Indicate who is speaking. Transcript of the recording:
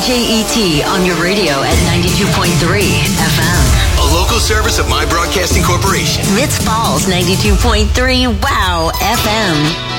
Speaker 1: WJET on your radio at 92.3 FM.
Speaker 2: A local service of My Broadcasting Corporation.
Speaker 1: Smiths Falls 92.3 WOW FM.